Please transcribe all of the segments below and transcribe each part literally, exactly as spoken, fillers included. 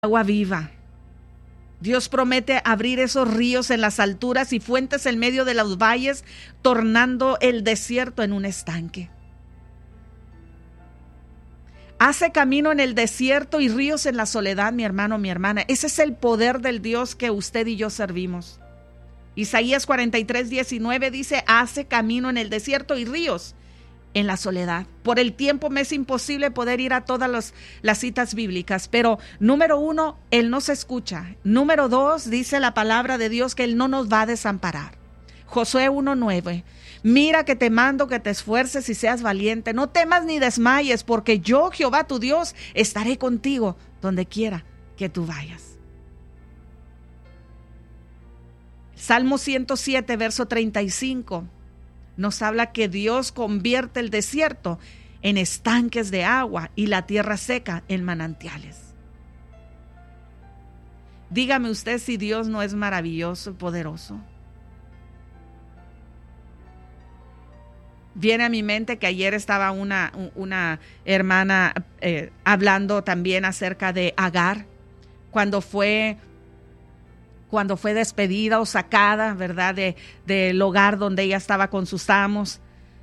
agua viva. Dios promete abrir esos ríos en las alturas y fuentes en medio de los valles, tornando el desierto en un estanque. Hace camino en el desierto y ríos en la soledad, mi hermano, mi hermana. Ese es el poder del Dios que usted y yo servimos. Isaías cuarenta y tres, diecinueve dice, hace camino en el desierto y ríos en la soledad. Por el tiempo me es imposible poder ir a todas los, las citas bíblicas, pero número uno, Él nos escucha. Número dos, dice la palabra de Dios que Él no nos va a desamparar. Josué uno nueve, mira que te mando que te esfuerces y seas valiente, no temas ni desmayes, porque yo, Jehová tu Dios, estaré contigo donde quiera que tú vayas. Salmo ciento siete, verso treinta y cinco, nos habla que Dios convierte el desierto en estanques de agua y la tierra seca en manantiales. Dígame usted si Dios no es maravilloso y poderoso. Viene a mi mente que ayer estaba una, una hermana eh, hablando también acerca de Agar, cuando fue... cuando fue despedida o sacada, ¿verdad?, de, del hogar donde ella estaba con sus amos.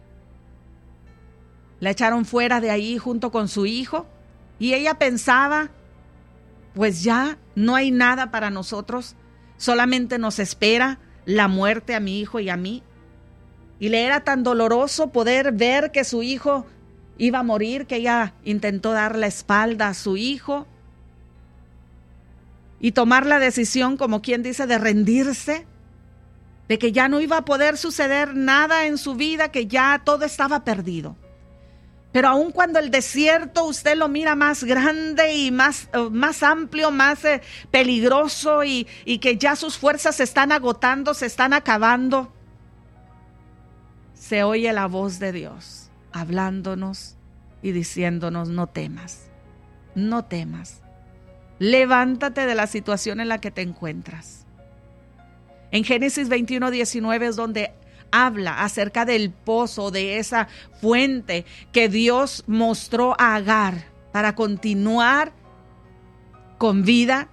La echaron fuera de ahí junto con su hijo y ella pensaba, pues ya no hay nada para nosotros, solamente nos espera la muerte a mi hijo y a mí. Y le era tan doloroso poder ver que su hijo iba a morir, que ella intentó dar la espalda a su hijo y tomar la decisión, como quien dice, de rendirse, de que ya no iba a poder suceder nada en su vida, que ya todo estaba perdido. Pero aun cuando el desierto usted lo mira más grande y más, uh, más amplio, más eh, peligroso y, y que ya sus fuerzas se están agotando, se están acabando, se oye la voz de Dios hablándonos y diciéndonos, no temas, no temas. Levántate de la situación en la que te encuentras. En Génesis veintiuno, diecinueve es donde habla acerca del pozo, de esa fuente que Dios mostró a Agar para continuar con vida,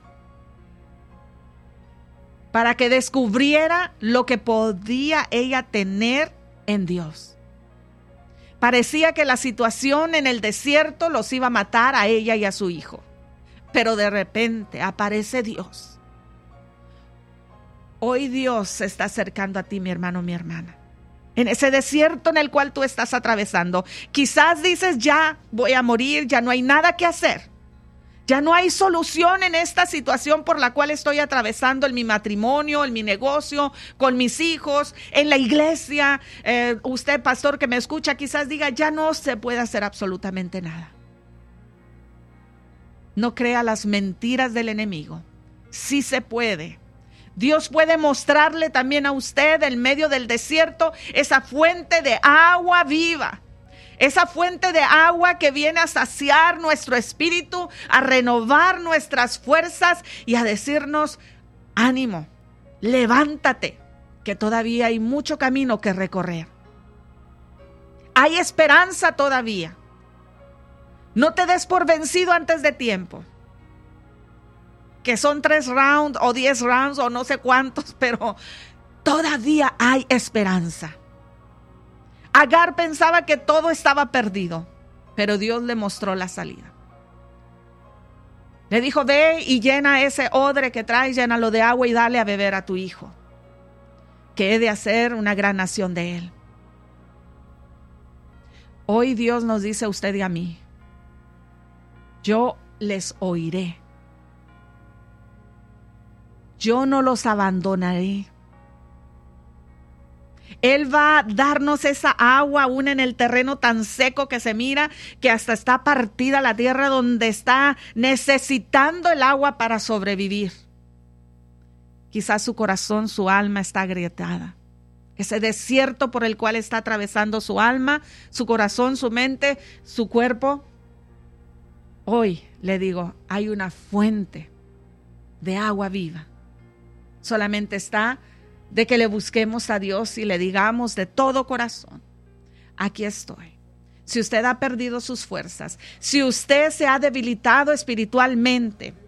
para que descubriera lo que podía ella tener en Dios. Parecía que la situación en el desierto los iba a matar a ella y a su hijo. Pero de repente aparece Dios. Hoy Dios se está acercando a ti, mi hermano, mi hermana. En ese desierto en el cual tú estás atravesando. Quizás dices, ya voy a morir, ya no hay nada que hacer. Ya no hay solución en esta situación por la cual estoy atravesando en mi matrimonio, en mi negocio, con mis hijos, en la iglesia. Eh, usted, pastor, que me escucha, quizás diga, ya no se puede hacer absolutamente nada. No crea las mentiras del enemigo. Sí se puede. Dios puede mostrarle también a usted en medio del desierto esa fuente de agua viva. Esa fuente de agua que viene a saciar nuestro espíritu, a renovar nuestras fuerzas y a decirnos, ánimo, levántate, que todavía hay mucho camino que recorrer. Hay esperanza todavía. No te des por vencido antes de tiempo. Que son tres rounds o diez rounds o no sé cuántos, pero todavía hay esperanza. Agar pensaba que todo estaba perdido, pero Dios le mostró la salida. Le dijo, ve y llena ese odre que traes, llénalo de agua y dale a beber a tu hijo, que he de hacer una gran nación de él. Hoy Dios nos dice a usted y a mí, yo les oiré. Yo no los abandonaré. Él va a darnos esa agua aún en el terreno tan seco que se mira, que hasta está partida la tierra donde está necesitando el agua para sobrevivir. Quizás su corazón, su alma está agrietada. Ese desierto por el cual está atravesando su alma, su corazón, su mente, su cuerpo. Hoy le digo, hay una fuente de agua viva. Solamente está de que le busquemos a Dios y le digamos de todo corazón, aquí estoy. Si usted ha perdido sus fuerzas, si usted se ha debilitado espiritualmente,